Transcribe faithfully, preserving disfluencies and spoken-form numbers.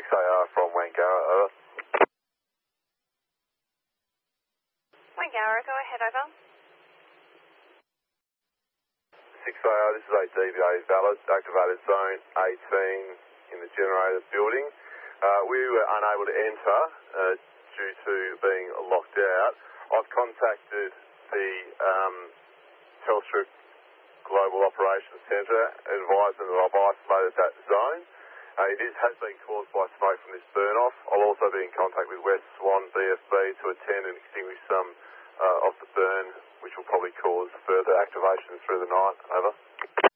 A R from Wangara, over. Wangara, go ahead, over. six A R, this is a D V A valid, activated zone eighteen in the generator building. Uh, we were unable to enter uh, due to being locked out. I've contacted the um, Telstra Global Operations Centre, advising that I've isolated that zone. Uh, it is, has been caused by smoke from this burn-off. I'll also be in contact with West Swan B F B to attend and extinguish some uh, of the burn, which will probably cause further activation through the night. Over.